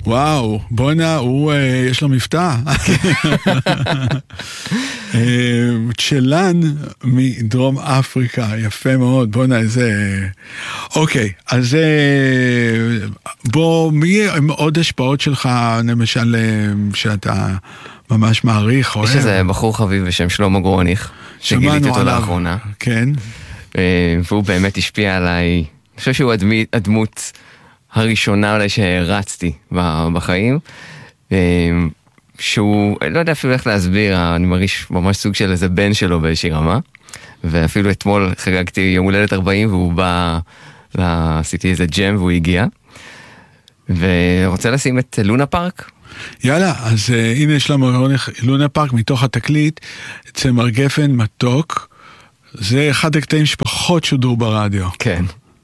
וואו, בואנה, יש לו מבטא. צ'לן מדרום אפריקה, יפה מאוד, בואנה איזה... אוקיי, אז בוא, מי הם עוד השפעות שלך, למשל, שאתה ממש מעריך? יש איזה בחור חביב בשם שלמה גרוניך, שגיליתי אותו לאחרונה. כן. והוא באמת השפיע עליי, אני חושב שהוא הדמות הראשונה אולי שהרצתי בחיים, שהוא, לא יודע אפילו איך להסביר, אני מרגיש ממש סוג של איזה בן שלו באיזושהי רמה, ואפילו אתמול חגגתי יום הולדת 40 והוא בא, עשיתי איזה ג'ם והוא הגיע, ורוצה לשים את לונה פארק. יאללה, אז הנה יש לנו לונה פארק מתוך התקליט, צמר גפן מתוק, זה אחד הקטעים שפחות שודרו ברדיו. כן.